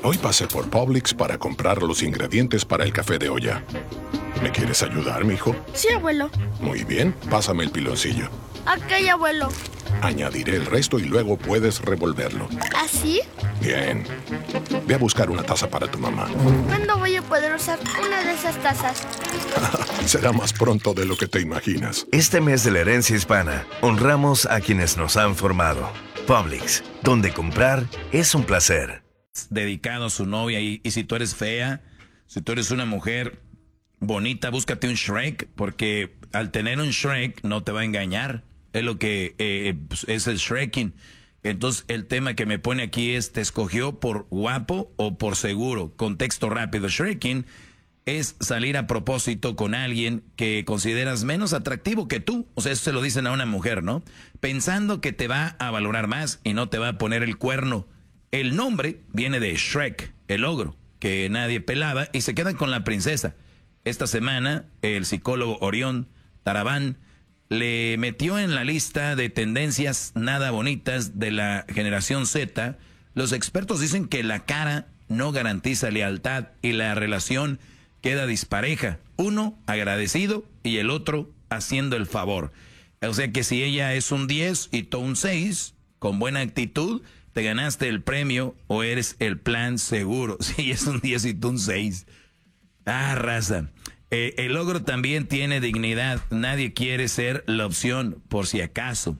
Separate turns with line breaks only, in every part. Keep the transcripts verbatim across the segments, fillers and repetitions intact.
Hoy pasé por Publix para comprar los ingredientes para el café de olla. ¿Me quieres ayudar, mijo?
Sí, abuelo.
Muy bien, pásame el piloncillo.
Ok, abuelo.
Añadiré el resto y luego puedes revolverlo.
¿Así?
Bien. Ve a buscar una taza para tu mamá.
¿Cuándo voy a poder usar una de esas tazas?
Será más pronto de lo que te imaginas.
Este mes de la herencia hispana, honramos a quienes nos han formado. Publix, donde comprar es un placer.
Dedicado a su novia y, y si tú eres fea, si tú eres una mujer bonita, búscate un Shrek, porque al tener un Shrek no te va a engañar. Es lo que eh, es el Shreking. Entonces el tema que me pone aquí es, ¿te escogió por guapo o por seguro? Contexto rápido. Shreking es salir a propósito con alguien que consideras menos atractivo que tú. O sea, eso se lo dicen a una mujer, ¿no? Pensando que te va a valorar más y no te va a poner el cuerno. El nombre viene de Shrek, el ogro, que nadie pelaba, y se quedan con la princesa. Esta semana, el psicólogo Orión Tarabán le metió en la lista de tendencias nada bonitas de la generación Z. Los expertos dicen que la cara no garantiza lealtad y la relación queda dispareja. Uno agradecido y el otro haciendo el favor. O sea que si ella es un diez y tú un seis, con buena actitud, te ganaste el premio o eres el plan seguro. Si ella es un diez y tú un seis. Ah, raza. Eh, el ogro también tiene dignidad. Nadie quiere ser la opción por si acaso.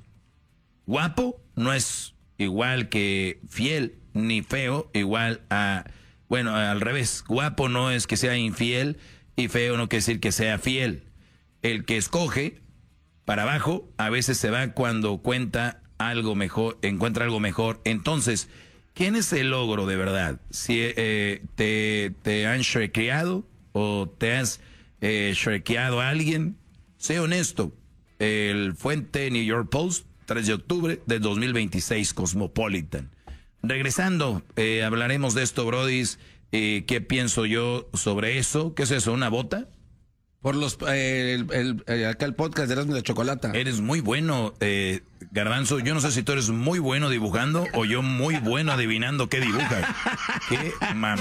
Guapo no es igual que fiel, ni feo igual a... Bueno, al revés. Guapo no es que sea infiel y feo no quiere decir que sea fiel. El que escoge para abajo a veces se va cuando cuenta algo mejor, encuentra algo mejor. Entonces, ¿quién es el ogro de verdad? Si eh, te, te han shrekeado o te has eh, shrekeado a alguien, sé honesto. El fuente New York Post, tres de octubre de dos mil veintiséis, Cosmopolitan. Regresando, eh, hablaremos de esto, brodis. Eh, ¿Qué pienso yo sobre eso? ¿Qué es eso, una bota?
Por los, eh, el, el, el, acá el podcast de Erasmo de Chocolata.
Eres muy bueno, eh, Garbanzo. Yo no sé si tú eres muy bueno dibujando o yo muy bueno adivinando qué dibujas. ¿Qué mam?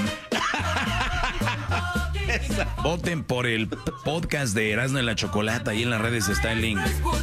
Voten por el podcast de Erasmo de la Chocolata. Ahí en las redes está el link.